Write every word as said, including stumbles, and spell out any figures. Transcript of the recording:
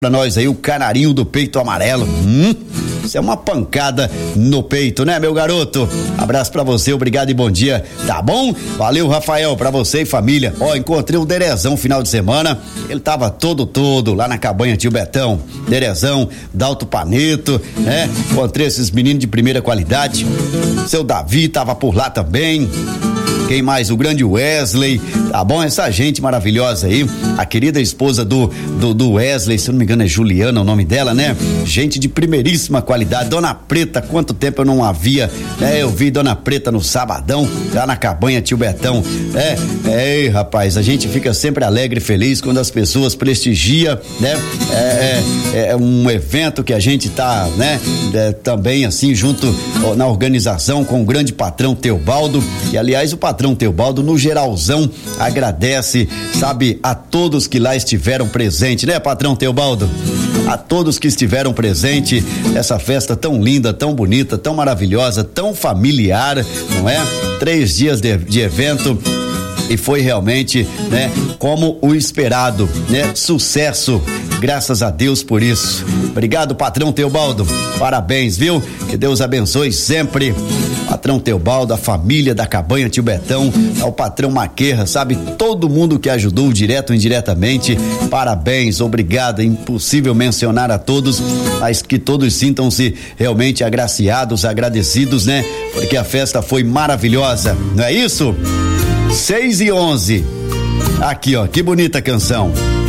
pra nós aí o canarinho do peito amarelo. Hum, isso é uma pancada no peito, né, meu garoto? Abraço pra você, obrigado e bom dia, tá bom? Valeu, Rafael, pra você e família. Ó, encontrei o Derezão final de semana, ele tava todo todo lá na cabanha Tio Betão. Derezão, Dalto Paneto, né? Encontrei esses meninos de primeira qualidade. Seu Davi tava por lá também. Quem mais? O grande Wesley, tá bom? Essa gente maravilhosa aí, a querida esposa do, do, do Wesley, se eu não me engano é Juliana o nome dela, né? Gente de primeiríssima qualidade. Dona Preta, quanto tempo eu não havia, né? Eu vi Dona Preta no sabadão, lá na cabanha Tio Betão, é, é, rapaz, a gente fica sempre alegre e feliz quando as pessoas prestigiam, né? É, é, é um evento que a gente tá, né? É, também assim, junto ó, na organização com o grande patrão Teobaldo, e aliás o patrão Teobaldo, no geralzão, agradece, sabe, a todos que lá estiveram presentes, né, patrão Teobaldo? A todos que estiveram presentes nessa festa tão linda, tão bonita, tão maravilhosa, tão familiar, não é? Três dias de, de evento. E foi realmente, né, como o esperado, né? Sucesso, graças a Deus por isso. Obrigado, patrão Teobaldo, parabéns, viu? Que Deus abençoe sempre. Patrão Teobaldo, a família da cabanha Tio Betão, ao patrão Maquerra, sabe? Todo mundo que ajudou direto ou indiretamente, parabéns, obrigado. É impossível mencionar a todos, mas que todos sintam-se realmente agraciados, agradecidos, né? Porque a festa foi maravilhosa, não é isso? seis e onze. Aqui, ó, que bonita canção.